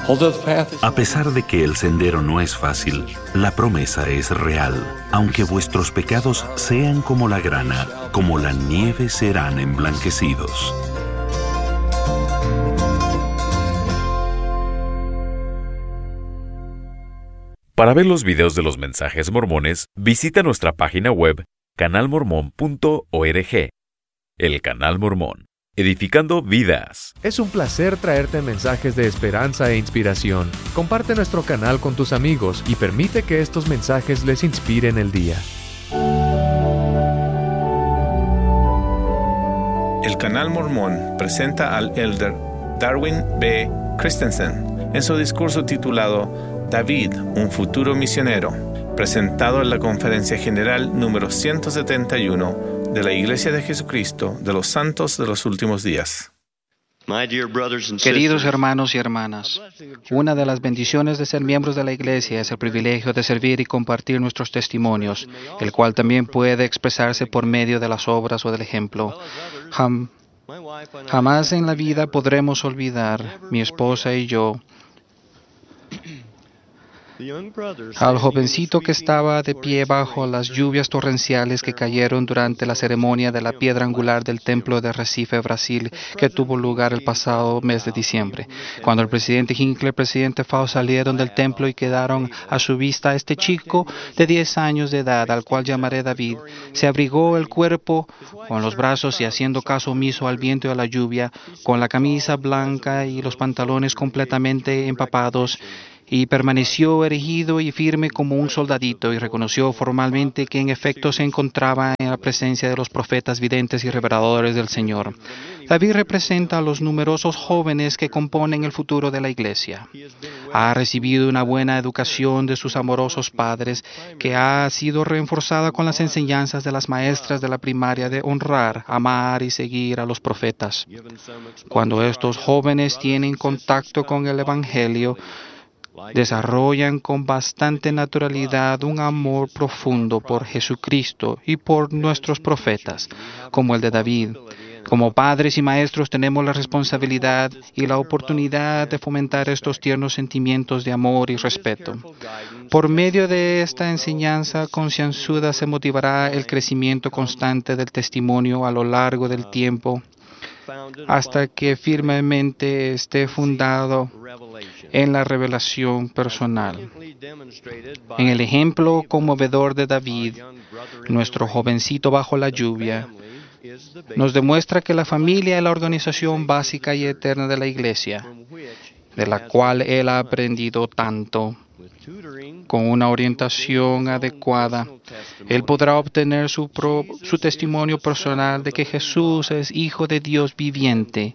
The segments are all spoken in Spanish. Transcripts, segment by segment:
A pesar de que el sendero no es fácil, la promesa es real. Aunque vuestros pecados sean como la grana, como la nieve serán emblanquecidos. Para ver los videos de los mensajes mormones, visita nuestra página web canalmormon.org. El Canal Mormón, edificando vidas. Es un placer traerte mensajes de esperanza e inspiración. Comparte nuestro canal con tus amigos y permite que estos mensajes les inspiren el día. El Canal Mormón presenta al elder Darwin B. Christensen en su discurso titulado David, un futuro misionero, presentado en la Conferencia General número 171 de la Iglesia de Jesucristo de los Santos de los Últimos Días. Queridos hermanos y hermanas, una de las bendiciones de ser miembros de la Iglesia es el privilegio de servir y compartir nuestros testimonios, el cual también puede expresarse por medio de las obras o del ejemplo. Jamás en la vida podremos olvidar, mi esposa y yo, al jovencito que estaba de pie bajo las lluvias torrenciales que cayeron durante la ceremonia de la piedra angular del templo de Recife, Brasil, que tuvo lugar el pasado mes de diciembre. Cuando el presidente Hinckley y el presidente Fau salieron del templo y quedaron a su vista, este chico de 10 años de edad, al cual llamaré David, se abrigó el cuerpo con los brazos y haciendo caso omiso al viento y a la lluvia, con la camisa blanca y los pantalones completamente empapados, y permaneció erigido y firme como un soldadito y reconoció formalmente que en efecto se encontraba en la presencia de los profetas videntes y reveladores del Señor. David representa a los numerosos jóvenes que componen el futuro de la Iglesia. Ha recibido una buena educación de sus amorosos padres, que ha sido reforzada con las enseñanzas de las maestras de la primaria de honrar, amar y seguir a los profetas. Cuando estos jóvenes tienen contacto con el Evangelio, desarrollan con bastante naturalidad un amor profundo por Jesucristo y por nuestros profetas, como el de David. Como padres y maestros tenemos la responsabilidad y la oportunidad de fomentar estos tiernos sentimientos de amor y respeto. Por medio de esta enseñanza concienzuda se motivará el crecimiento constante del testimonio a lo largo del tiempo, hasta que firmemente esté fundado en la revelación personal. En el ejemplo conmovedor de David, nuestro jovencito bajo la lluvia, nos demuestra que la familia es la organización básica y eterna de la Iglesia, de la cual él ha aprendido tanto. Con una orientación adecuada, él podrá obtener su testimonio personal de que Jesús es Hijo de Dios viviente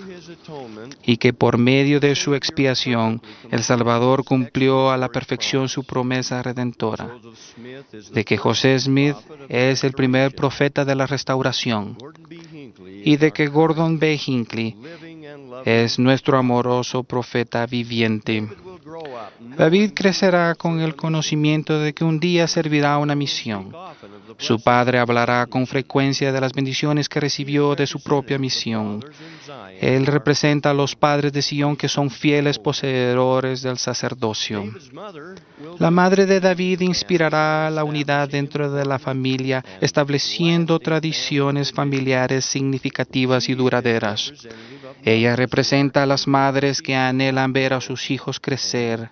y que por medio de su expiación el Salvador cumplió a la perfección su promesa redentora, de que José Smith es el primer profeta de la restauración y de que Gordon B. Hinckley es nuestro amoroso profeta viviente. David crecerá con el conocimiento de que un día servirá una misión. Su padre hablará con frecuencia de las bendiciones que recibió de su propia misión. Él representa a los padres de Sion que son fieles poseedores del sacerdocio. La madre de David inspirará la unidad dentro de la familia, estableciendo tradiciones familiares significativas y duraderas. Ella representa a las madres que anhelan ver a sus hijos crecer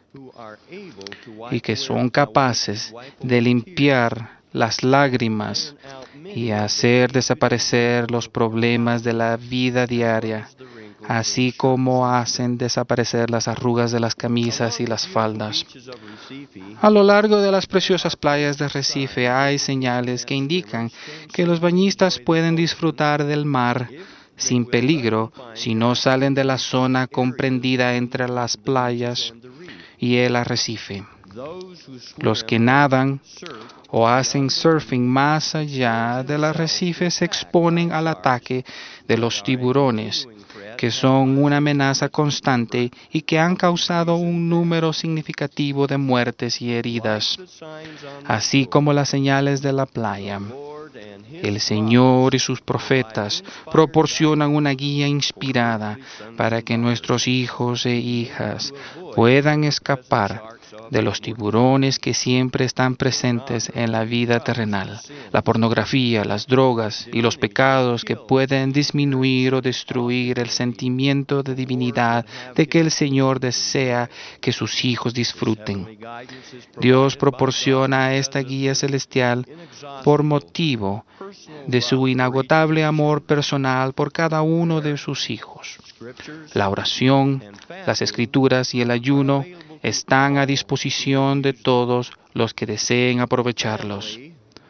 y que son capaces de limpiar las lágrimas y hacer desaparecer los problemas de la vida diaria, así como hacen desaparecer las arrugas de las camisas y las faldas. A lo largo de las preciosas playas de Recife hay señales que indican que los bañistas pueden disfrutar del mar sin peligro si no salen de la zona comprendida entre las playas y el arrecife. Los que nadan o hacen surfing más allá del arrecife se exponen al ataque de los tiburones, que son una amenaza constante y que han causado un número significativo de muertes y heridas, así como las señales de la playa. El Señor y sus profetas proporcionan una guía inspirada para que nuestros hijos e hijas puedan escapar de los tiburones que siempre están presentes en la vida terrenal, la pornografía, las drogas y los pecados que pueden disminuir o destruir el sentimiento de divinidad de que el Señor desea que sus hijos disfruten. Dios proporciona esta guía celestial por motivo de su inagotable amor personal por cada uno de sus hijos. La oración, las escrituras y el ayuno están a disposición de todos los que deseen aprovecharlos.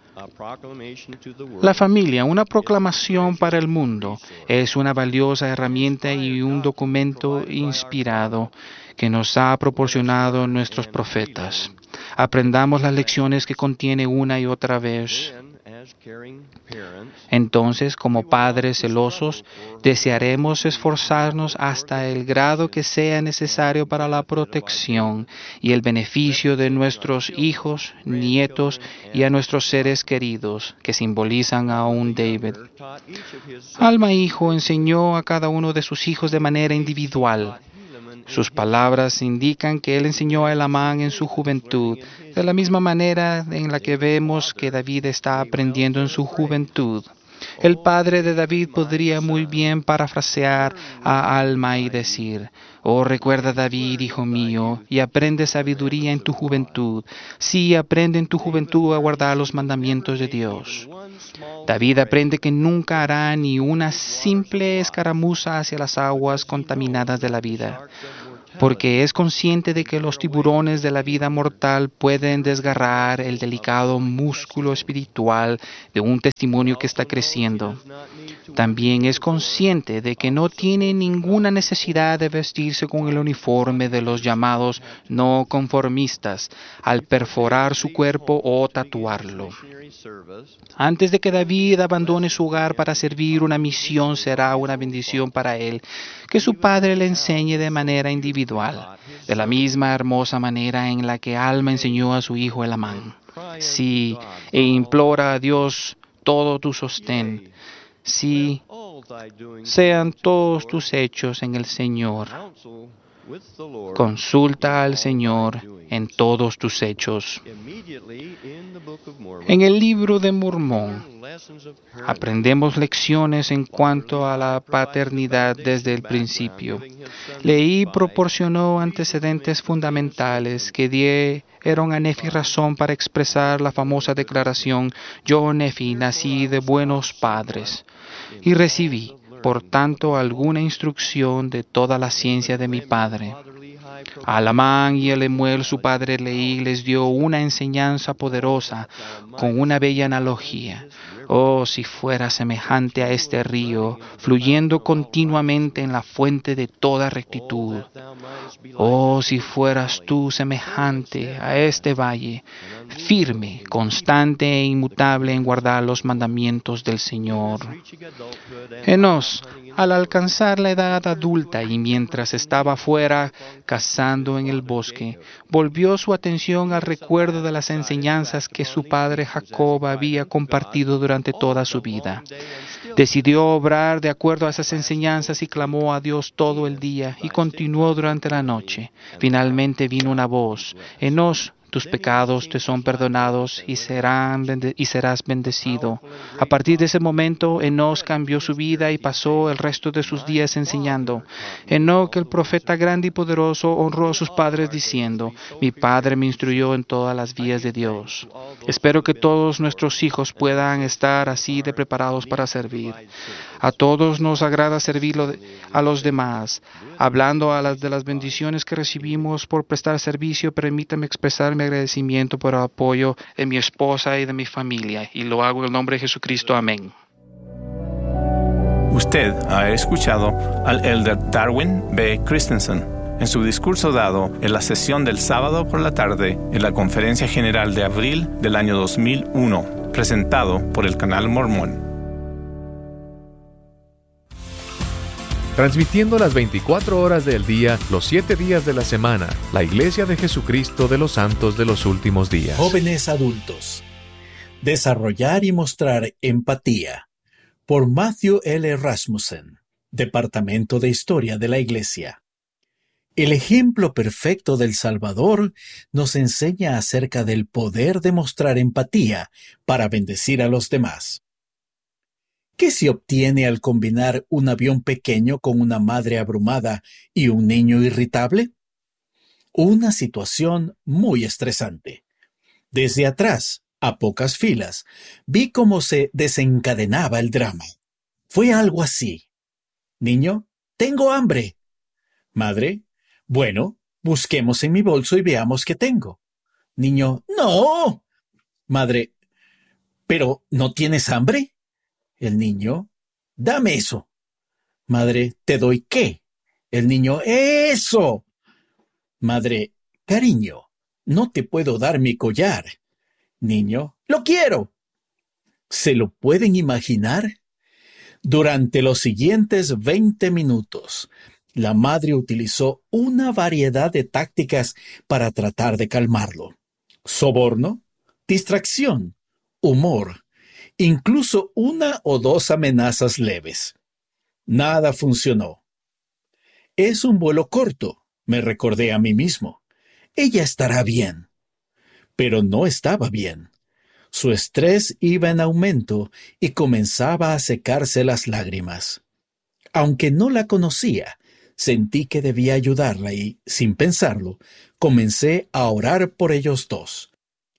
La familia, una proclamación para el mundo, es una valiosa herramienta y un documento inspirado que nos ha proporcionado nuestros profetas. Aprendamos las lecciones que contiene una y otra vez. Entonces, como padres celosos, desearemos esforzarnos hasta el grado que sea necesario para la protección y el beneficio de nuestros hijos, nietos y a nuestros seres queridos, que simbolizan a un David. Alma Hijo enseñó a cada uno de sus hijos de manera individual. Sus palabras indican que él enseñó a Elamán en su juventud, de la misma manera en la que vemos que David está aprendiendo en su juventud. El padre de David podría muy bien parafrasear a Alma y decir: «Oh, recuerda, David, hijo mío, y aprende sabiduría en tu juventud. Sí, aprende en tu juventud a guardar los mandamientos de Dios». David aprende que nunca hará ni una simple escaramuza hacia las aguas contaminadas de la vida, porque es consciente de que los tiburones de la vida mortal pueden desgarrar el delicado músculo espiritual de un testimonio que está creciendo. También es consciente de que no tiene ninguna necesidad de vestirse con el uniforme de los llamados no conformistas al perforar su cuerpo o tatuarlo. Antes de que David abandone su hogar para servir una misión, será una bendición para él que su padre le enseñe de manera individual, de la misma hermosa manera en la que Alma enseñó a su hijo Elamán. Sí, e implora a Dios todo tu sostén. Sí, sean todos tus hechos en el Señor. Consulta al Señor en todos tus hechos. En el libro de Mormón aprendemos lecciones en cuanto a la paternidad desde el principio. Leí proporcionó antecedentes fundamentales que dieron a Nefi razón para expresar la famosa declaración: «Yo, Nefi, nací de buenos padres y recibí, por tanto, alguna instrucción de toda la ciencia de mi padre». A Elamán y a Lemuel, su padre Leí, les dio una enseñanza poderosa con una bella analogía. Oh, si fuera semejante a este río, fluyendo continuamente en la fuente de toda rectitud. Oh, si fueras tú semejante a este valle, firme, constante e inmutable en guardar los mandamientos del Señor. Enos, al alcanzar la edad adulta y mientras estaba fuera cazando en el bosque, volvió su atención al recuerdo de las enseñanzas que su padre Jacob había compartido durante toda su vida. Decidió obrar de acuerdo a esas enseñanzas y clamó a Dios todo el día y continuó durante la noche. Finalmente vino una voz: «Enos, tus pecados te son perdonados y serás bendecido». A partir de ese momento, Enos cambió su vida y pasó el resto de sus días enseñando. Enoc, el profeta grande y poderoso, honró a sus padres diciendo: «Mi padre me instruyó en todas las vías de Dios». Espero que todos nuestros hijos puedan estar así de preparados para servir. A todos nos agrada servir a los demás. Hablando de las bendiciones que recibimos por prestar servicio, permítame expresar mi agradecimiento por el apoyo de mi esposa y de mi familia, y lo hago en el nombre de Jesucristo. Amén. Usted ha escuchado al Elder Darwin B. Christensen en su discurso dado en la sesión del sábado por la tarde en la Conferencia General de abril del año 2001, presentado por el Canal Mormón. Transmitiendo las 24 horas del día, los 7 días de la semana, la Iglesia de Jesucristo de los Santos de los Últimos Días. Jóvenes adultos, Desarrollar y mostrar empatía, por Matthew L. Rasmussen, Departamento de Historia de la Iglesia. El ejemplo perfecto del Salvador nos enseña acerca del poder de mostrar empatía para bendecir a los demás. ¿Qué se obtiene al combinar un avión pequeño con una madre abrumada y un niño irritable? Una situación muy estresante. Desde atrás, a pocas filas, vi cómo se desencadenaba el drama. Fue algo así. Niño, tengo hambre. Madre, bueno, busquemos en mi bolso y veamos qué tengo. Niño, no. Madre, ¿pero no tienes hambre? El niño, dame eso. Madre, ¿te doy qué? El niño, ¡eso! Madre, cariño, no te puedo dar mi collar. Niño, ¡lo quiero! ¿Se lo pueden imaginar? Durante los siguientes 20 minutos, la madre utilizó una variedad de tácticas para tratar de calmarlo. Soborno, distracción, humor, incluso una o dos amenazas leves. Nada funcionó. Es un vuelo corto, me recordé a mí mismo. Ella estará bien. Pero no estaba bien. Su estrés iba en aumento y comenzaba a secarse las lágrimas. Aunque no la conocía, sentí que debía ayudarla y, sin pensarlo, comencé a orar por ellos dos.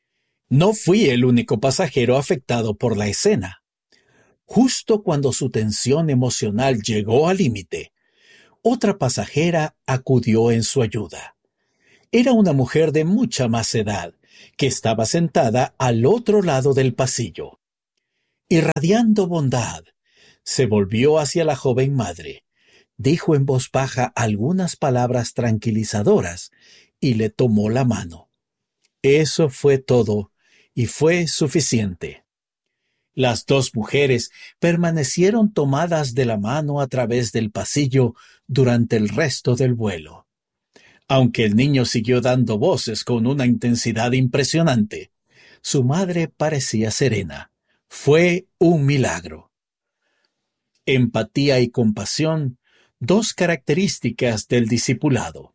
No fui el único pasajero afectado por la escena. Justo cuando su tensión emocional llegó al límite, otra pasajera acudió en su ayuda. Era una mujer de mucha más edad, que estaba sentada al otro lado del pasillo. Irradiando bondad, se volvió hacia la joven madre, dijo en voz baja algunas palabras tranquilizadoras y le tomó la mano. Eso fue todo, y fue suficiente. Las dos mujeres permanecieron tomadas de la mano a través del pasillo durante el resto del vuelo. Aunque el niño siguió dando voces con una intensidad impresionante, su madre parecía serena. Fue un milagro. Empatía y compasión, dos características del discipulado.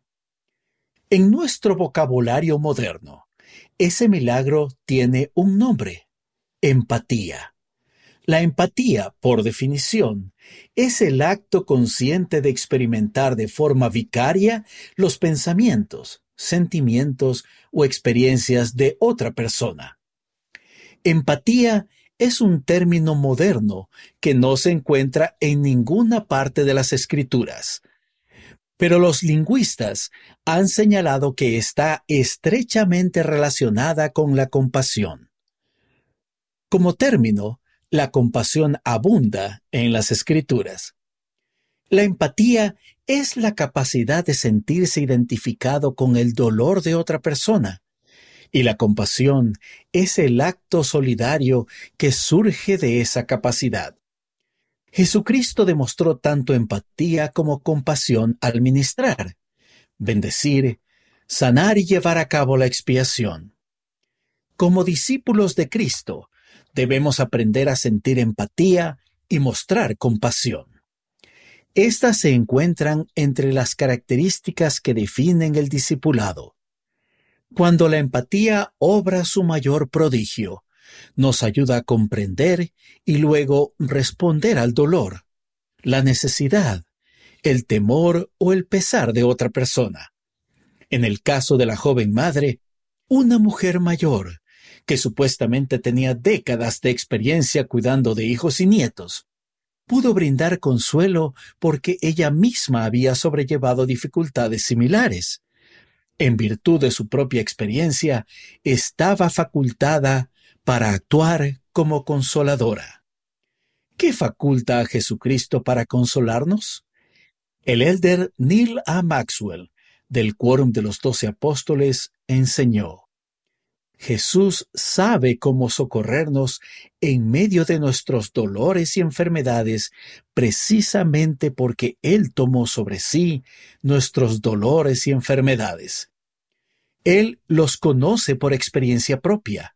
En nuestro vocabulario moderno, ese milagro tiene un nombre: empatía. La empatía, por definición, es el acto consciente de experimentar de forma vicaria los pensamientos, sentimientos o experiencias de otra persona. Empatía es un término moderno que no se encuentra en ninguna parte de las Escrituras, pero los lingüistas han señalado que está estrechamente relacionada con la compasión. Como término, la compasión abunda en las Escrituras. La empatía es la capacidad de sentirse identificado con el dolor de otra persona, y la compasión es el acto solidario que surge de esa capacidad. Jesucristo demostró tanto empatía como compasión al ministrar, bendecir, sanar y llevar a cabo la expiación. Como discípulos de Cristo, debemos aprender a sentir empatía y mostrar compasión. Estas se encuentran entre las características que definen el discipulado. Cuando la empatía obra su mayor prodigio, nos ayuda a comprender y luego responder al dolor, la necesidad, el temor o el pesar de otra persona. En el caso de la joven madre, una mujer mayor, que supuestamente tenía décadas de experiencia cuidando de hijos y nietos, pudo brindar consuelo porque ella misma había sobrellevado dificultades similares. En virtud de su propia experiencia, estaba facultada para actuar como consoladora. ¿Qué faculta a Jesucristo para consolarnos? El elder Neil A. Maxwell, del Quórum de los 12 Apóstoles, enseñó: Jesús sabe cómo socorrernos en medio de nuestros dolores y enfermedades, precisamente porque Él tomó sobre sí nuestros dolores y enfermedades. Él los conoce por experiencia propia,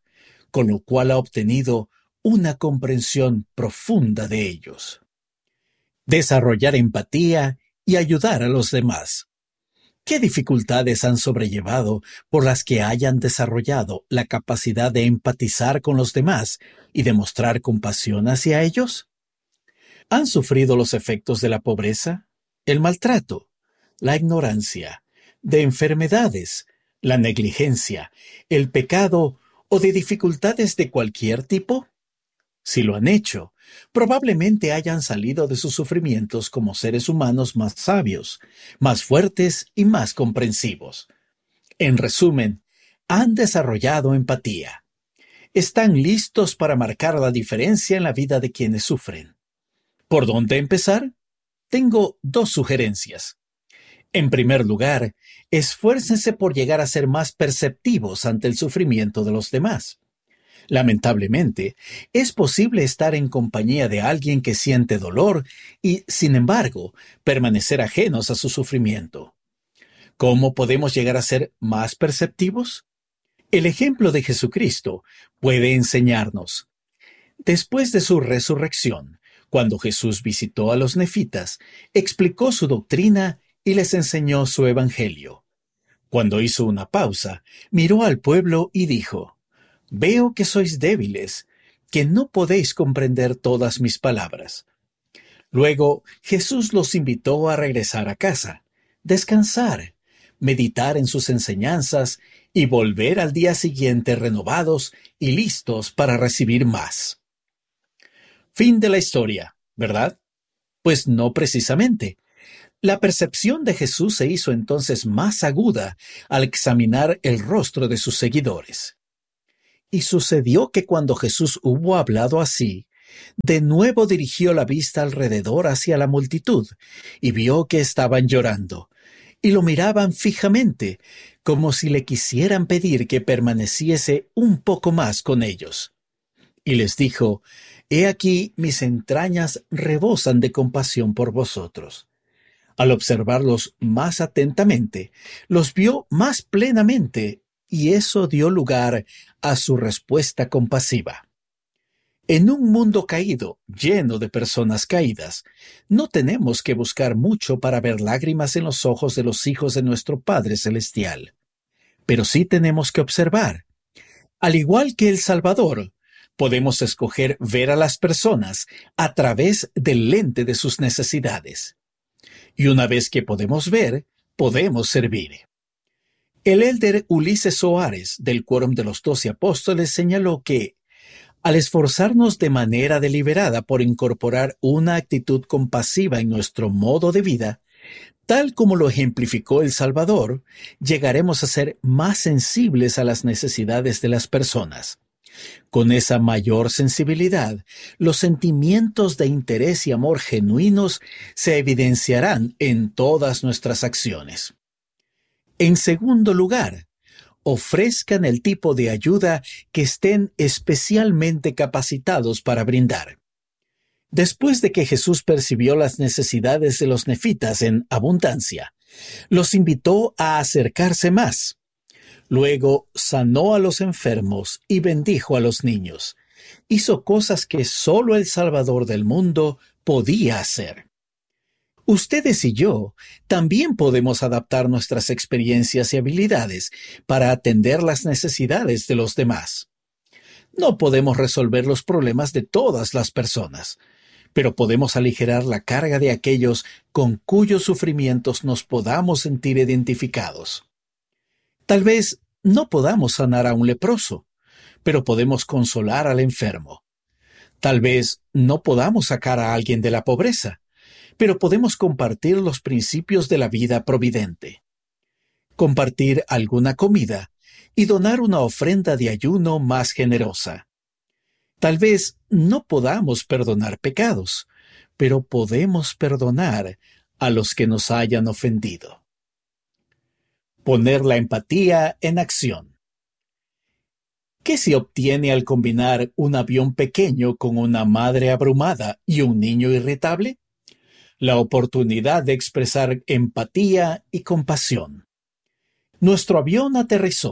con lo cual ha obtenido una comprensión profunda de ellos. Desarrollar empatía y ayudar a los demás. ¿Qué dificultades han sobrellevado por las que hayan desarrollado la capacidad de empatizar con los demás y demostrar compasión hacia ellos? ¿Han sufrido los efectos de la pobreza, el maltrato, la ignorancia, de enfermedades, la negligencia, el pecado o de dificultades de cualquier tipo? Si lo han hecho, probablemente hayan salido de sus sufrimientos como seres humanos más sabios, más fuertes y más comprensivos. En resumen, han desarrollado empatía. Están listos para marcar la diferencia en la vida de quienes sufren. ¿Por dónde empezar? Tengo 2 sugerencias. En primer lugar, esfuércense por llegar a ser más perceptivos ante el sufrimiento de los demás. Lamentablemente, es posible estar en compañía de alguien que siente dolor y, sin embargo, permanecer ajenos a su sufrimiento. ¿Cómo podemos llegar a ser más perceptivos? El ejemplo de Jesucristo puede enseñarnos. Después de su resurrección, cuando Jesús visitó a los nefitas, explicó su doctrina y les enseñó su evangelio. Cuando hizo una pausa, miró al pueblo y dijo: «Veo que sois débiles, que no podéis comprender todas mis palabras». Luego Jesús los invitó a regresar a casa, descansar, meditar en sus enseñanzas y volver al día siguiente renovados y listos para recibir más. Fin de la historia, ¿verdad? Pues no precisamente. La percepción de Jesús se hizo entonces más aguda al examinar el rostro de sus seguidores. Y sucedió que cuando Jesús hubo hablado así, de nuevo dirigió la vista alrededor hacia la multitud y vio que estaban llorando, y lo miraban fijamente, como si le quisieran pedir que permaneciese un poco más con ellos. Y les dijo: «He aquí mis entrañas rebosan de compasión por vosotros». Al observarlos más atentamente, los vio más plenamente, y eso dio lugar a su respuesta compasiva. En un mundo caído, lleno de personas caídas, no tenemos que buscar mucho para ver lágrimas en los ojos de los hijos de nuestro Padre Celestial. Pero sí tenemos que observar. Al igual que el Salvador, podemos escoger ver a las personas a través del lente de sus necesidades. Y una vez que podemos ver, podemos servir. El elder Ulises Soares, del Quórum de los 12 Apóstoles, señaló que, al esforzarnos de manera deliberada por incorporar una actitud compasiva en nuestro modo de vida, tal como lo ejemplificó el Salvador, llegaremos a ser más sensibles a las necesidades de las personas. Con esa mayor sensibilidad, los sentimientos de interés y amor genuinos se evidenciarán en todas nuestras acciones. En segundo lugar, ofrezcan el tipo de ayuda que estén especialmente capacitados para brindar. Después de que Jesús percibió las necesidades de los nefitas en abundancia, los invitó a acercarse más. Luego sanó a los enfermos y bendijo a los niños. Hizo cosas que solo el Salvador del mundo podía hacer. Ustedes y yo también podemos adaptar nuestras experiencias y habilidades para atender las necesidades de los demás. No podemos resolver los problemas de todas las personas, pero podemos aligerar la carga de aquellos con cuyos sufrimientos nos podamos sentir identificados. Tal vez no podamos sanar a un leproso, pero podemos consolar al enfermo. Tal vez no podamos sacar a alguien de la pobreza, pero podemos compartir los principios de la vida providente. Compartir alguna comida y donar una ofrenda de ayuno más generosa. Tal vez no podamos perdonar pecados, pero podemos perdonar a los que nos hayan ofendido. Poner la empatía en acción. ¿Qué se obtiene al combinar un avión pequeño con una madre abrumada y un niño irritable? La oportunidad de expresar empatía y compasión. Nuestro avión aterrizó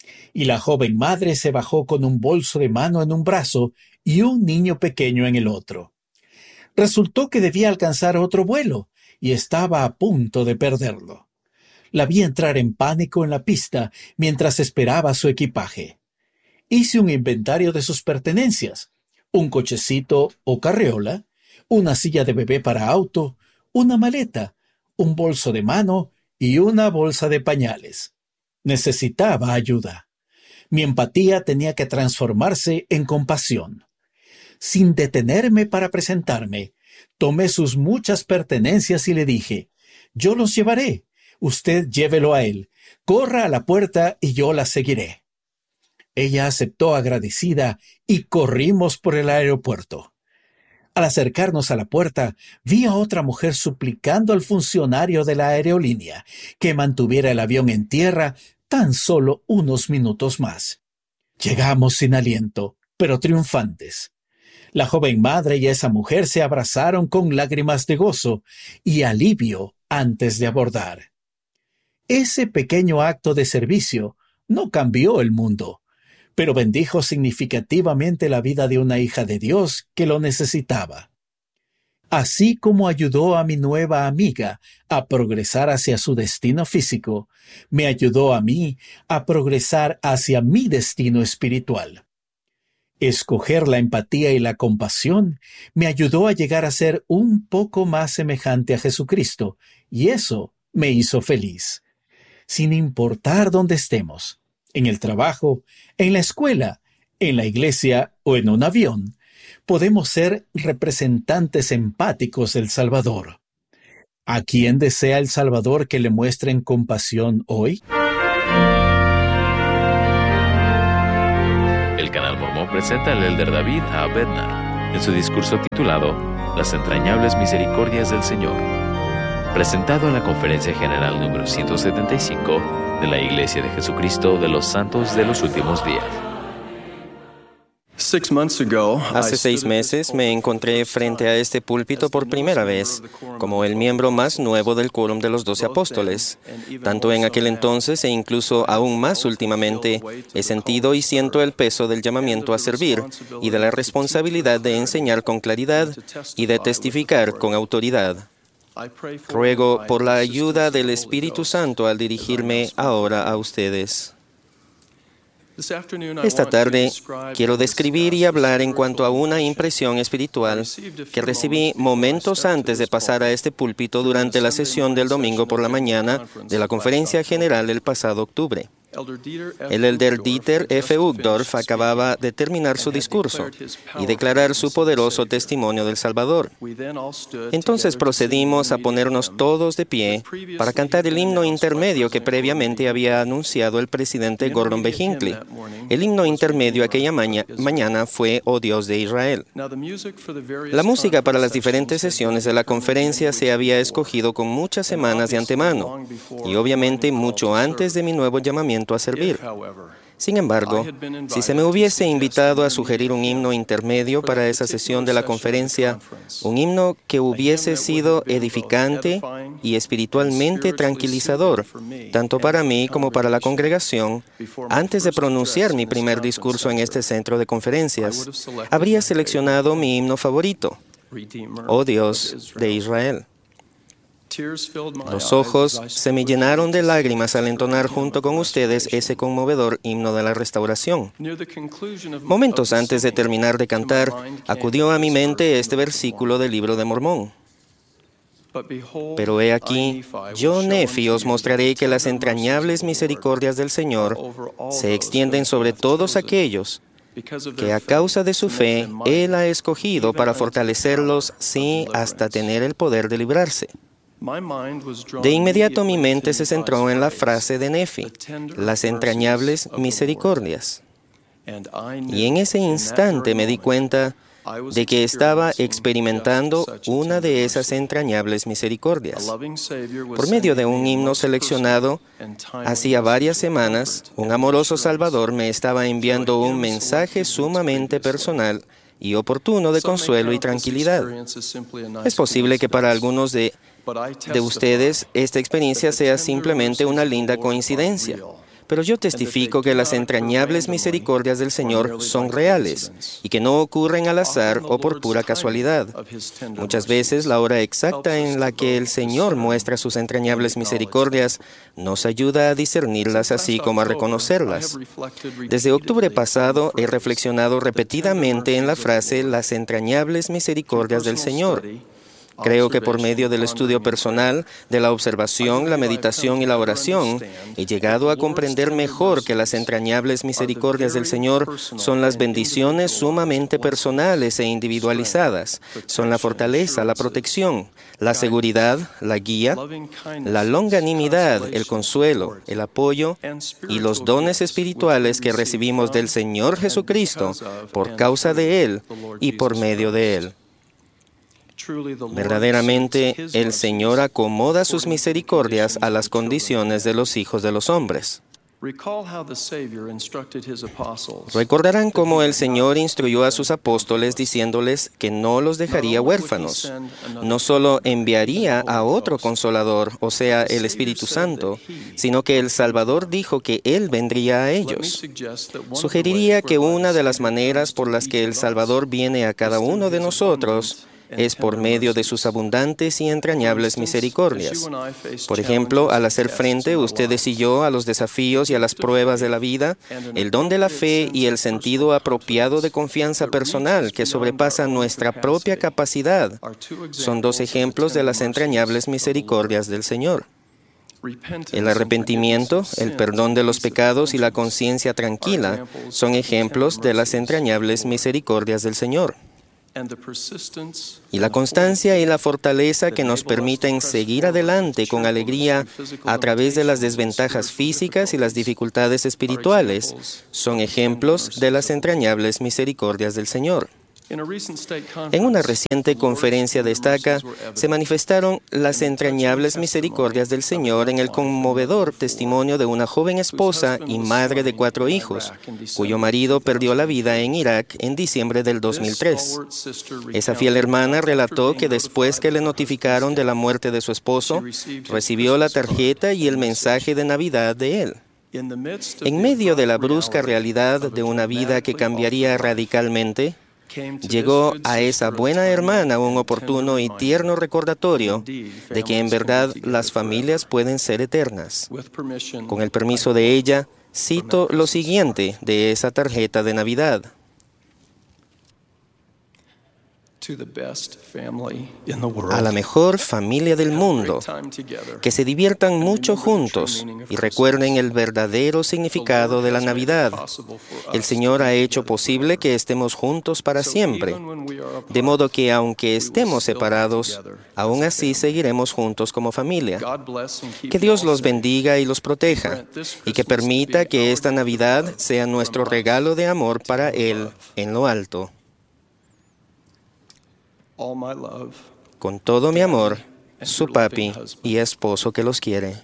Y la joven madre se bajó con un bolso de mano en un brazo y un niño pequeño en el otro. Resultó que debía alcanzar otro vuelo y estaba a punto de perderlo. La vi entrar en pánico en la pista mientras esperaba su equipaje. Hice un inventario de sus pertenencias: un cochecito o carriola, una silla de bebé para auto, una maleta, un bolso de mano y una bolsa de pañales. Necesitaba ayuda. Mi empatía tenía que transformarse en compasión. Sin detenerme para presentarme, tomé sus muchas pertenencias y le dije: «Yo los llevaré. Usted llévelo a él. Corra a la puerta y yo la seguiré». Ella aceptó agradecida y corrimos por el aeropuerto. Al acercarnos a la puerta, vi a otra mujer suplicando al funcionario de la aerolínea que mantuviera el avión en tierra tan solo unos minutos más. Llegamos sin aliento, pero triunfantes. La joven madre y esa mujer se abrazaron con lágrimas de gozo y alivio antes de abordar. Ese pequeño acto de servicio no cambió el mundo, pero bendijo significativamente la vida de una hija de Dios que lo necesitaba. Así como ayudó a mi nueva amiga a progresar hacia su destino físico, me ayudó a mí a progresar hacia mi destino espiritual. Escoger la empatía y la compasión me ayudó a llegar a ser un poco más semejante a Jesucristo, y eso me hizo feliz. Sin importar dónde estemos, en el trabajo, en la escuela, en la iglesia o en un avión, podemos ser representantes empáticos del Salvador. ¿A quién desea el Salvador que le muestren compasión hoy? El Canal Mormón presenta al Elder David A. Bednar en su discurso titulado Las entrañables misericordias del Señor, presentado en la Conferencia General número 175 de la Iglesia de Jesucristo de los Santos de los Últimos Días. Hace 6 meses me encontré frente a este púlpito por primera vez, como el miembro más nuevo del quórum de los 12 apóstoles. Tanto en aquel entonces e incluso aún más últimamente, he sentido y siento el peso del llamamiento a servir y de la responsabilidad de enseñar con claridad y de testificar con autoridad. Ruego por la ayuda del Espíritu Santo al dirigirme ahora a ustedes. Esta tarde quiero describir y hablar en cuanto a una impresión espiritual que recibí momentos antes de pasar a este púlpito durante la sesión del domingo por la mañana de la Conferencia General del pasado octubre. El Elder Dieter F. Uchtdorf acababa de terminar su discurso y declarar su poderoso testimonio del Salvador. Entonces procedimos a ponernos todos de pie para cantar el himno intermedio que previamente había anunciado el presidente Gordon B. Hinckley. El himno intermedio aquella mañana fue «Oh Dios de Israel». La música para las diferentes sesiones de la conferencia se había escogido con muchas semanas de antemano y obviamente mucho antes de mi nuevo llamamiento a servir. Sin embargo, si se me hubiese invitado a sugerir un himno intermedio para esa sesión de la conferencia, un himno que hubiese sido edificante y espiritualmente tranquilizador, tanto para mí como para la congregación, antes de pronunciar mi primer discurso en este centro de conferencias, habría seleccionado mi himno favorito, «Oh Dios de Israel». Los ojos se me llenaron de lágrimas al entonar junto con ustedes ese conmovedor himno de la restauración. Momentos antes de terminar de cantar, acudió a mi mente este versículo del Libro de Mormón. Pero he aquí, yo, Nefi, os mostraré que las entrañables misericordias del Señor se extienden sobre todos aquellos que a causa de su fe Él ha escogido para fortalecerlos, sí, hasta tener el poder de librarse. De inmediato mi mente se centró en la frase de Nefi, las entrañables misericordias. Y en ese instante me di cuenta de que estaba experimentando una de esas entrañables misericordias. Por medio de un himno seleccionado, hacía varias semanas, un amoroso Salvador me estaba enviando un mensaje sumamente personal y oportuno de consuelo y tranquilidad. Es posible que para algunos de ustedes esta experiencia sea simplemente una linda coincidencia, Pero yo testifico que las entrañables misericordias del Señor son reales y que no ocurren al azar o por pura casualidad. Muchas veces la hora exacta en la que el Señor muestra sus entrañables misericordias nos ayuda a discernirlas así como a reconocerlas. Desde octubre pasado he reflexionado repetidamente en la frase "las entrañables misericordias del Señor". Creo que por medio del estudio personal, de la observación, la meditación y la oración, he llegado a comprender mejor que las entrañables misericordias del Señor son las bendiciones sumamente personales e individualizadas. Son la fortaleza, la protección, la seguridad, la guía, la longanimidad, el consuelo, el apoyo y los dones espirituales que recibimos del Señor Jesucristo por causa de Él y por medio de Él. Verdaderamente, el Señor acomoda sus misericordias a las condiciones de los hijos de los hombres. Recordarán cómo el Señor instruyó a sus apóstoles diciéndoles que no los dejaría huérfanos. No solo enviaría a otro consolador, o sea, el Espíritu Santo, sino que el Salvador dijo que Él vendría a ellos. Sugeriría que una de las maneras por las que el Salvador viene a cada uno de nosotros es por medio de sus abundantes y entrañables misericordias. Por ejemplo, al hacer frente ustedes y yo a los desafíos y a las pruebas de la vida, el don de la fe y el sentido apropiado de confianza personal que sobrepasa nuestra propia capacidad son dos ejemplos de las entrañables misericordias del Señor. El arrepentimiento, el perdón de los pecados y la conciencia tranquila son ejemplos de las entrañables misericordias del Señor. Y la constancia y la fortaleza que nos permiten seguir adelante con alegría a través de las desventajas físicas y las dificultades espirituales son ejemplos de las entrañables misericordias del Señor. En una reciente conferencia de estaca, se manifestaron las entrañables misericordias del Señor en el conmovedor testimonio de una joven esposa y madre de 4 hijos, cuyo marido perdió la vida en Irak en diciembre del 2003. Esa fiel hermana relató que después que le notificaron de la muerte de su esposo, recibió la tarjeta y el mensaje de Navidad de él. En medio de la brusca realidad de una vida que cambiaría radicalmente, llegó a esa buena hermana un oportuno y tierno recordatorio de que en verdad las familias pueden ser eternas. Con el permiso de ella, cito lo siguiente de esa tarjeta de Navidad. A la mejor familia del mundo, que se diviertan mucho juntos y recuerden el verdadero significado de la Navidad. El Señor ha hecho posible que estemos juntos para siempre, de modo que aunque estemos separados, aún así seguiremos juntos como familia. Que Dios los bendiga y los proteja, y que permita que esta Navidad sea nuestro regalo de amor para Él en lo alto. Con todo mi amor, su papi y esposo que los quiere.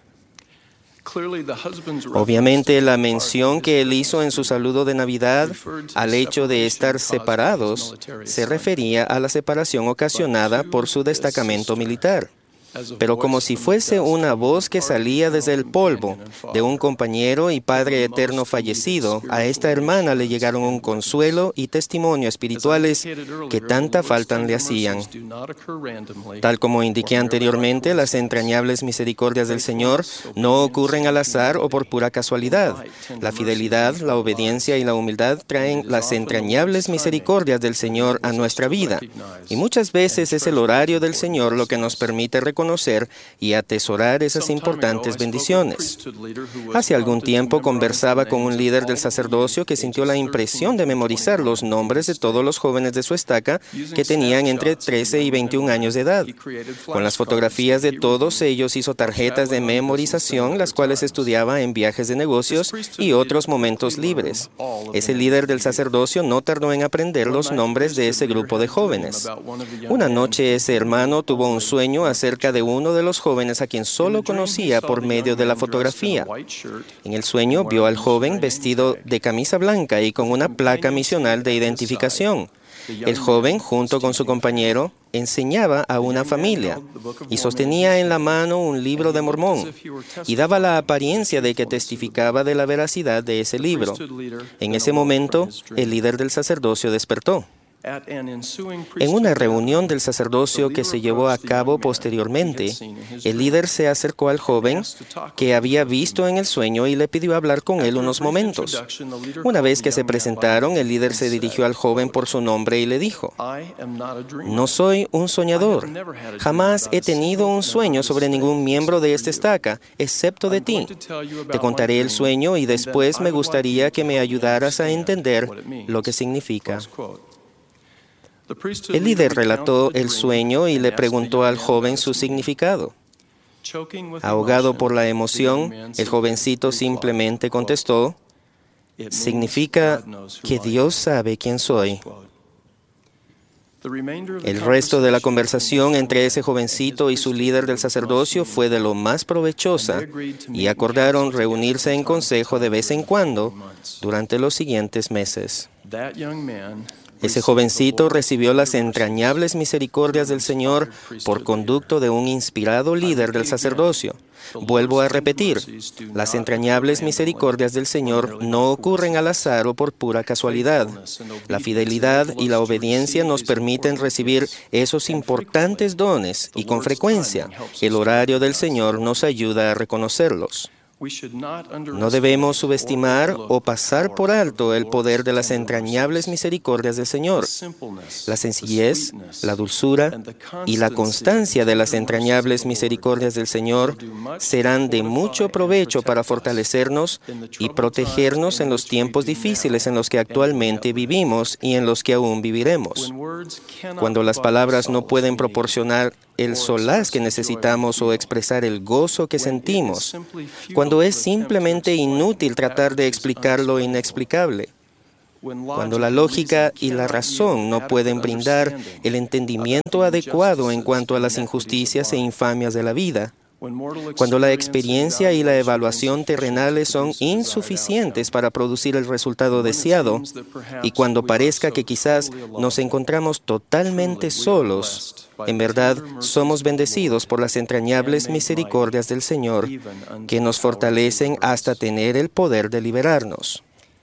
Obviamente, la mención que él hizo en su saludo de Navidad al hecho de estar separados se refería a la separación ocasionada por su destacamento militar. Pero como si fuese una voz que salía desde el polvo de un compañero y Padre eterno fallecido, a esta hermana le llegaron un consuelo y testimonio espirituales que tanta falta le hacían. Tal como indiqué anteriormente, las entrañables misericordias del Señor no ocurren al azar o por pura casualidad. La fidelidad, la obediencia y la humildad traen las entrañables misericordias del Señor a nuestra vida. Y muchas veces es el horario del Señor lo que nos permite reconocer y atesorar esas importantes bendiciones. Hace algún tiempo conversaba con un líder del sacerdocio que sintió la impresión de memorizar los nombres de todos los jóvenes de su estaca que tenían entre 13 y 21 años de edad. Con las fotografías de todos ellos hizo tarjetas de memorización, las cuales estudiaba en viajes de negocios y otros momentos libres. Ese líder del sacerdocio no tardó en aprender los nombres de ese grupo de jóvenes. Una noche ese hermano tuvo un sueño acerca de uno de los jóvenes a quien solo conocía por medio de la fotografía. En el sueño vio al joven vestido de camisa blanca y con una placa misional de identificación. El joven, junto con su compañero, enseñaba a una familia y sostenía en la mano un libro de Mormón y daba la apariencia de que testificaba de la veracidad de ese libro. En ese momento, el líder del sacerdocio despertó. En una reunión del sacerdocio que se llevó a cabo posteriormente, el líder se acercó al joven que había visto en el sueño y le pidió hablar con él unos momentos. Una vez que se presentaron, el líder se dirigió al joven por su nombre y le dijo: "No soy un soñador. Jamás he tenido un sueño sobre ningún miembro de esta estaca, excepto de ti. Te contaré el sueño y después me gustaría que me ayudaras a entender lo que significa". El líder relató el sueño y le preguntó al joven su significado. Ahogado por la emoción, el jovencito simplemente contestó: "Significa que Dios sabe quién soy". El resto de la conversación entre ese jovencito y su líder del sacerdocio fue de lo más provechosa y acordaron reunirse en consejo de vez en cuando durante los siguientes meses. Ese jovencito recibió las entrañables misericordias del Señor por conducto de un inspirado líder del sacerdocio. Vuelvo a repetir, las entrañables misericordias del Señor no ocurren al azar o por pura casualidad. La fidelidad y la obediencia nos permiten recibir esos importantes dones y con frecuencia el horario del Señor nos ayuda a reconocerlos. No debemos subestimar o pasar por alto el poder de las entrañables misericordias del Señor. La sencillez, la dulzura y la constancia de las entrañables misericordias del Señor serán de mucho provecho para fortalecernos y protegernos en los tiempos difíciles en los que actualmente vivimos y en los que aún viviremos. Cuando las palabras no pueden proporcionar el solaz que necesitamos o expresar el gozo que sentimos, cuando es simplemente inútil tratar de explicar lo inexplicable, cuando la lógica y la razón no pueden brindar el entendimiento adecuado en cuanto a las injusticias e infamias de la vida, cuando la experiencia y la evaluación terrenales son insuficientes para producir el resultado deseado, y cuando parezca que quizás nos encontramos totalmente solos, en verdad somos bendecidos por las entrañables misericordias del Señor, que nos fortalecen hasta tener el poder de liberarnos.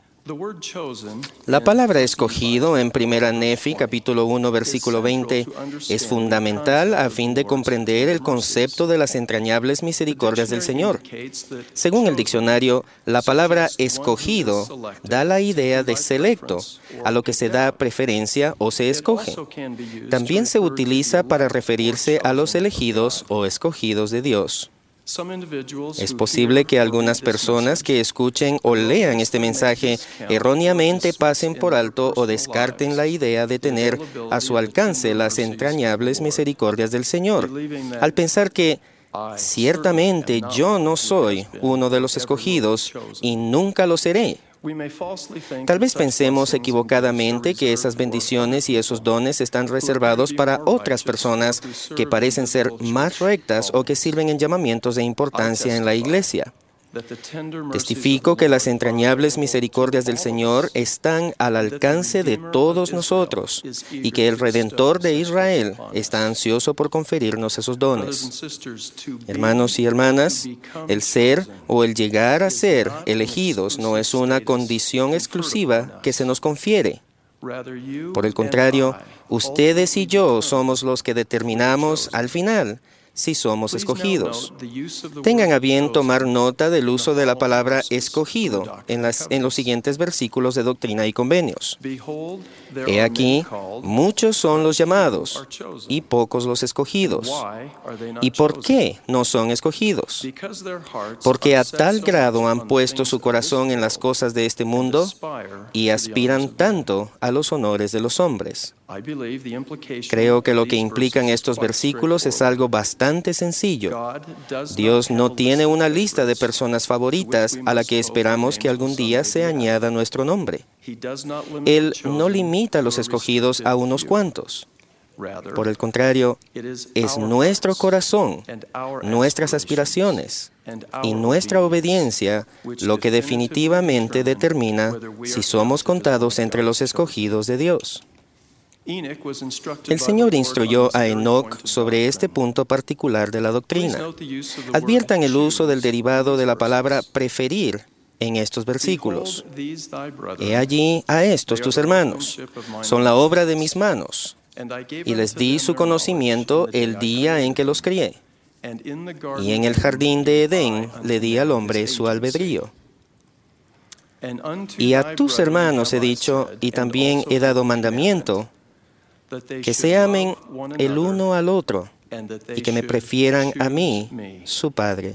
La palabra escogido en 1 Nefi, capítulo 1, versículo 20, es fundamental a fin de comprender el concepto de las entrañables misericordias del Señor. Según el diccionario, la palabra escogido da la idea de selecto, a lo que se da preferencia o se escoge. También se utiliza para referirse a los elegidos o escogidos de Dios. Es posible que algunas personas que escuchen o lean este mensaje erróneamente pasen por alto o descarten la idea de tener a su alcance las entrañables misericordias del Señor, al pensar que ciertamente yo no soy uno de los escogidos y nunca lo seré. Tal vez pensemos equivocadamente que esas bendiciones y esos dones están reservados para otras personas que parecen ser más rectas o que sirven en llamamientos de importancia en la iglesia. Testifico que las entrañables misericordias del Señor están al alcance de todos nosotros y que el Redentor de Israel está ansioso por conferirnos esos dones. Hermanos y hermanas, el ser o el llegar a ser elegidos no es una condición exclusiva que se nos confiere. Por el contrario, ustedes y yo somos los que determinamos al final si somos escogidos. Tengan a bien tomar nota del uso de la palabra escogido en los siguientes versículos de Doctrina y Convenios. He aquí, muchos son los llamados y pocos los escogidos. ¿Y por qué no son escogidos? Porque a tal grado han puesto su corazón en las cosas de este mundo y aspiran tanto a los honores de los hombres. Creo que lo que implican estos versículos es algo bastante sencillo. Dios no tiene una lista de personas favoritas a la que esperamos que algún día se añada nuestro nombre. Él no limita a los escogidos a unos cuantos. Por el contrario, es nuestro corazón, nuestras aspiraciones y nuestra obediencia lo que definitivamente determina si somos contados entre los escogidos de Dios. El Señor instruyó a Enoc sobre este punto particular de la doctrina. Adviertan el uso del derivado de la palabra preferir en estos versículos. He allí a estos tus hermanos, son la obra de mis manos, y les di su conocimiento el día en que los crié. Y en el jardín de Edén le di al hombre su albedrío. Y a tus hermanos he dicho, y también he dado mandamiento, que se amen el uno al otro, y que me prefieran a mí, su Padre.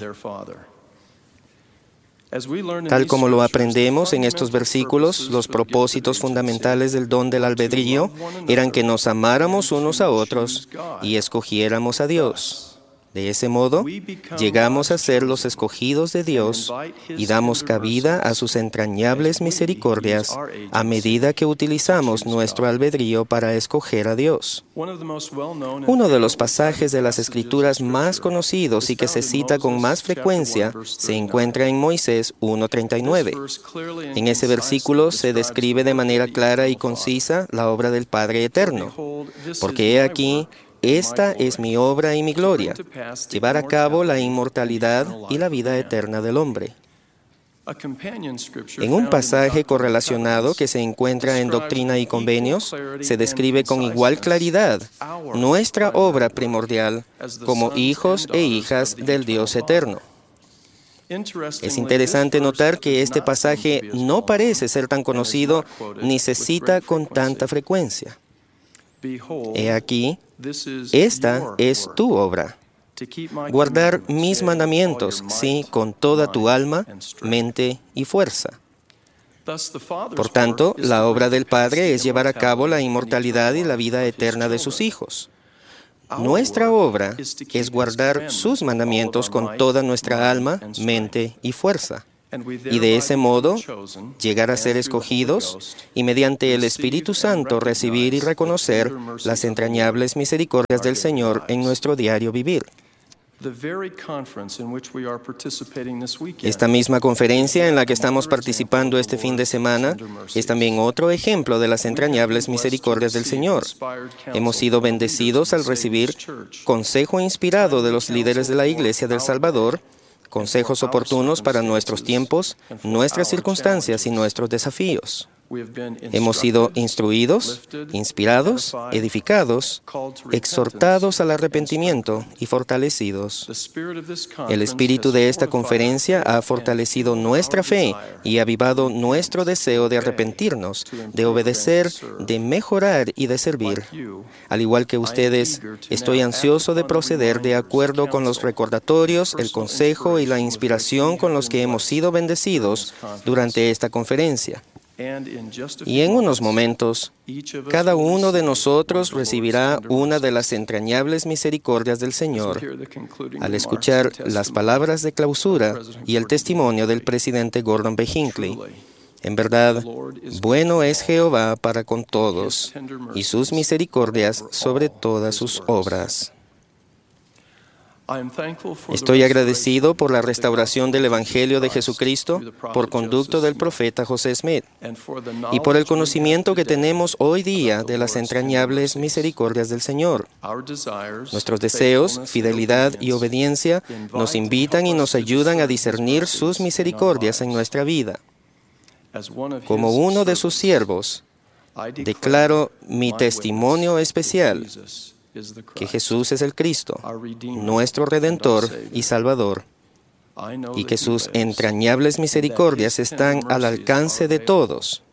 Tal como lo aprendemos en estos versículos, los propósitos fundamentales del don del albedrío eran que nos amáramos unos a otros y escogiéramos a Dios. De ese modo, llegamos a ser los escogidos de Dios y damos cabida a sus entrañables misericordias a medida que utilizamos nuestro albedrío para escoger a Dios. Uno de los pasajes de las Escrituras más conocidos y que se cita con más frecuencia se encuentra en Moisés 1:39. En ese versículo se describe de manera clara y concisa la obra del Padre Eterno. Porque he aquí, esta es mi obra y mi gloria, llevar a cabo la inmortalidad y la vida eterna del hombre. En un pasaje correlacionado que se encuentra en Doctrina y Convenios, se describe con igual claridad nuestra obra primordial como hijos e hijas del Dios eterno. Es interesante notar que este pasaje no parece ser tan conocido ni se cita con tanta frecuencia. He aquí, esta es tu obra. Guardar mis mandamientos, sí, con toda tu alma, mente y fuerza. Por tanto, la obra del Padre es llevar a cabo la inmortalidad y la vida eterna de sus hijos. Nuestra obra es guardar sus mandamientos con toda nuestra alma, mente y fuerza. Y de ese modo, llegar a ser escogidos y mediante el Espíritu Santo recibir y reconocer las entrañables misericordias del Señor en nuestro diario vivir. Esta misma conferencia en la que estamos participando este fin de semana es también otro ejemplo de las entrañables misericordias del Señor. Hemos sido bendecidos al recibir consejo inspirado de los líderes de la Iglesia del Salvador, consejos oportunos para nuestros tiempos, nuestras circunstancias y nuestros desafíos. Hemos sido instruidos, inspirados, edificados, exhortados al arrepentimiento y fortalecidos. El espíritu de esta conferencia ha fortalecido nuestra fe y avivado nuestro deseo de arrepentirnos, de obedecer, de mejorar y de servir. Al igual que ustedes, estoy ansioso de proceder de acuerdo con los recordatorios, el consejo y la inspiración con los que hemos sido bendecidos durante esta conferencia. Y en unos momentos, cada uno de nosotros recibirá una de las entrañables misericordias del Señor al escuchar las palabras de clausura y el testimonio del presidente Gordon B. Hinckley. En verdad, bueno es Jehová para con todos, y sus misericordias sobre todas sus obras. Estoy agradecido por la restauración del Evangelio de Jesucristo por conducto del profeta José Smith y por el conocimiento que tenemos hoy día de las entrañables misericordias del Señor. Nuestros deseos, fidelidad y obediencia nos invitan y nos ayudan a discernir sus misericordias en nuestra vida. Como uno de sus siervos, declaro mi testimonio especial que Jesús es el Cristo, nuestro Redentor y Salvador, y que sus entrañables misericordias están al alcance de todos.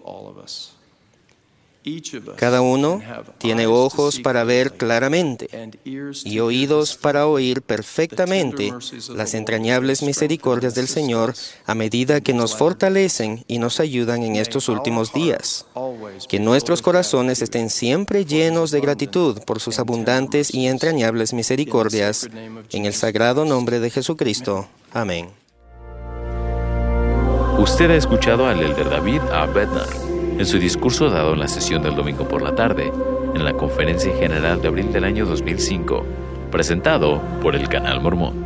Cada uno tiene ojos para ver claramente y oídos para oír perfectamente las entrañables misericordias del Señor a medida que nos fortalecen y nos ayudan en estos últimos días. Que nuestros corazones estén siempre llenos de gratitud por sus abundantes y entrañables misericordias. En el sagrado nombre de Jesucristo. Amén. Usted ha escuchado al elder David A. Bednar en su discurso dado en la sesión del domingo por la tarde, en la Conferencia General de abril del año 2005, presentado por el Canal Mormón.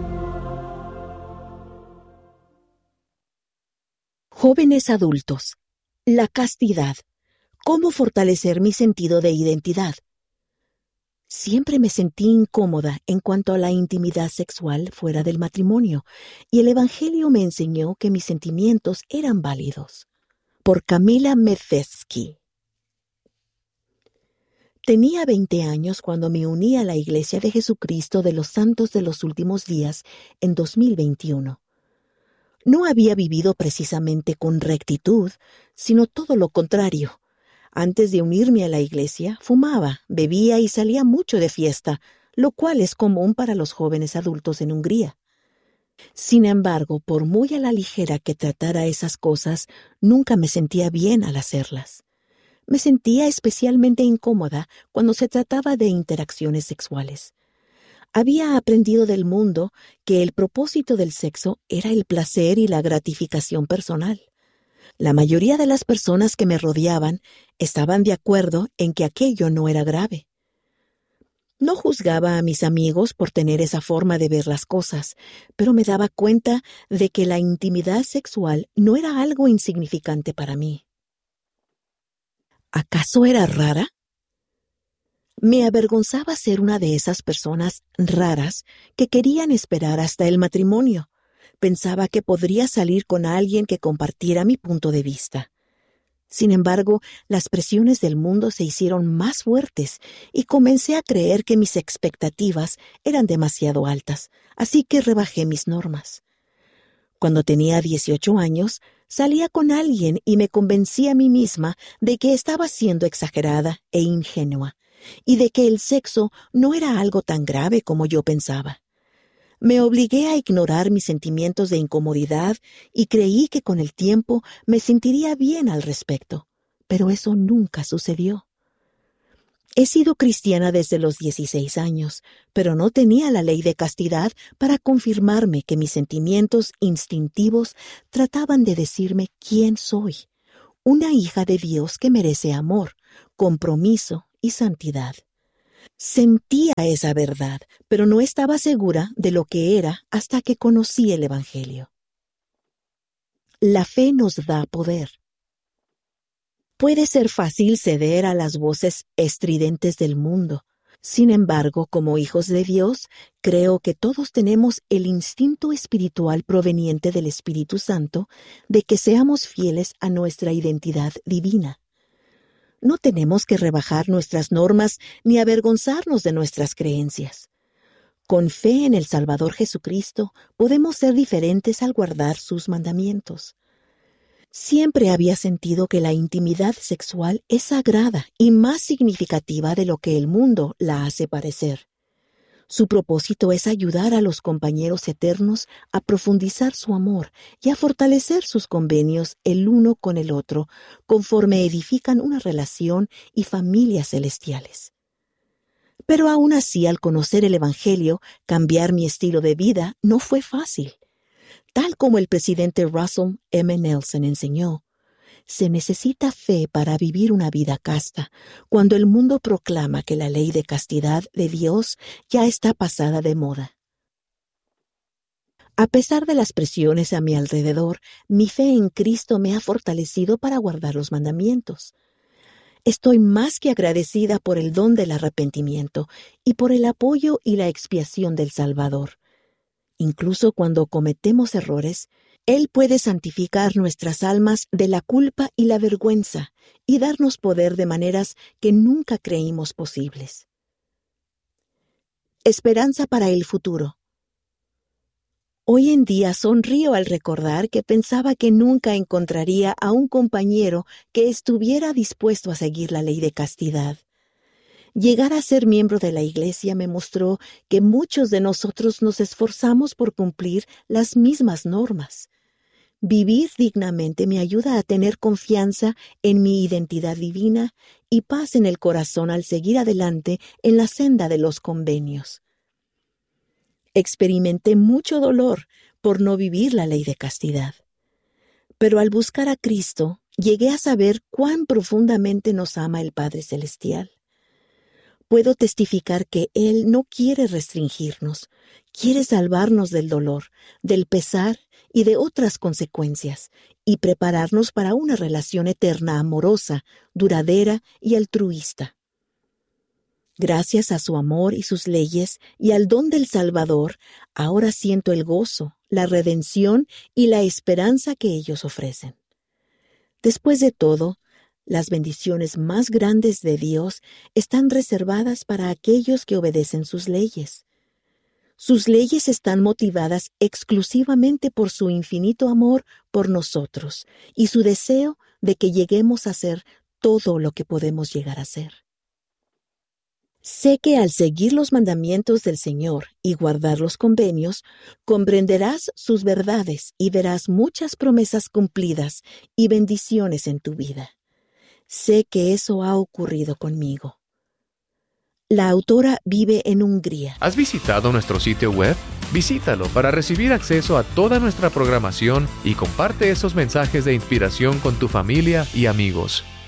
Jóvenes adultos, la castidad, ¿Cómo fortalecer mi sentido de identidad? Siempre me sentí incómoda en cuanto a la intimidad sexual fuera del matrimonio, y el Evangelio me enseñó que mis sentimientos eran válidos. Por Camila Medvesky. Tenía 20 años cuando me uní a la Iglesia de Jesucristo de los Santos de los Últimos Días en 2021. No había vivido precisamente con rectitud, sino todo lo contrario. Antes de unirme a la iglesia, fumaba, bebía y salía mucho de fiesta, lo cual es común para los jóvenes adultos en Hungría. Sin embargo, por muy a la ligera que tratara esas cosas, nunca me sentía bien al hacerlas. Me sentía especialmente incómoda cuando se trataba de interacciones sexuales. Había aprendido del mundo que el propósito del sexo era el placer y la gratificación personal. La mayoría de las personas que me rodeaban estaban de acuerdo en que aquello no era grave. No juzgaba a mis amigos por tener esa forma de ver las cosas, pero me daba cuenta de que la intimidad sexual no era algo insignificante para mí. ¿Acaso era rara? Me avergonzaba ser una de esas personas raras que querían esperar hasta el matrimonio. Pensaba que podría salir con alguien que compartiera mi punto de vista. Sin embargo, las presiones del mundo se hicieron más fuertes y comencé a creer que mis expectativas eran demasiado altas, así que rebajé mis normas. Cuando tenía 18 años, salía con alguien y me convencí a mí misma de que estaba siendo exagerada e ingenua, y de que el sexo no era algo tan grave como yo pensaba. Me obligué a ignorar mis sentimientos de incomodidad y creí que con el tiempo me sentiría bien al respecto, pero eso nunca sucedió. He sido cristiana desde los 16 años, pero no tenía la ley de castidad para confirmarme que mis sentimientos instintivos trataban de decirme quién soy, una hija de Dios que merece amor, compromiso y santidad. Sentía esa verdad, pero no estaba segura de lo que era hasta que conocí el Evangelio. La fe nos da poder. Puede ser fácil ceder a las voces estridentes del mundo. Sin embargo, como hijos de Dios, creo que todos tenemos el instinto espiritual proveniente del Espíritu Santo de que seamos fieles a nuestra identidad divina. No tenemos que rebajar nuestras normas ni avergonzarnos de nuestras creencias. Con fe en el Salvador Jesucristo, podemos ser diferentes al guardar sus mandamientos. Siempre había sentido que la intimidad sexual es sagrada y más significativa de lo que el mundo la hace parecer. Su propósito es ayudar a los compañeros eternos a profundizar su amor y a fortalecer sus convenios el uno con el otro, conforme edifican una relación y familias celestiales. Pero aún así, al conocer el Evangelio, cambiar mi estilo de vida no fue fácil. Tal como el presidente Russell M. Nelson enseñó, se necesita fe para vivir una vida casta, cuando el mundo proclama que la ley de castidad de Dios ya está pasada de moda. A pesar de las presiones a mi alrededor, mi fe en Cristo me ha fortalecido para guardar los mandamientos. Estoy más que agradecida por el don del arrepentimiento y por el apoyo y la expiación del Salvador. Incluso cuando cometemos errores, Él puede santificar nuestras almas de la culpa y la vergüenza y darnos poder de maneras que nunca creímos posibles. Esperanza para el futuro. Hoy en día sonrío al recordar que pensaba que nunca encontraría a un compañero que estuviera dispuesto a seguir la ley de castidad. Llegar a ser miembro de la Iglesia me mostró que muchos de nosotros nos esforzamos por cumplir las mismas normas. Vivir dignamente me ayuda a tener confianza en mi identidad divina y paz en el corazón al seguir adelante en la senda de los convenios. Experimenté mucho dolor por no vivir la ley de castidad. Pero al buscar a Cristo, llegué a saber cuán profundamente nos ama el Padre Celestial. Puedo testificar que Él no quiere restringirnos, Quiere salvarnos del dolor, del pesar y de otras consecuencias, y prepararnos para una relación eterna, amorosa, duradera y altruista. Gracias a su amor y sus leyes y al don del Salvador, ahora siento el gozo, la redención y la esperanza que ellos ofrecen. Después de todo, las bendiciones más grandes de Dios están reservadas para aquellos que obedecen sus leyes. Sus leyes están motivadas exclusivamente por su infinito amor por nosotros y su deseo de que lleguemos a ser todo lo que podemos llegar a ser. Sé que al seguir los mandamientos del Señor y guardar los convenios, comprenderás sus verdades y verás muchas promesas cumplidas y bendiciones en tu vida. Sé que eso ha ocurrido conmigo. La autora vive en Hungría. ¿Has visitado nuestro sitio web? Visítalo para recibir acceso a toda nuestra programación y comparte esos mensajes de inspiración con tu familia y amigos.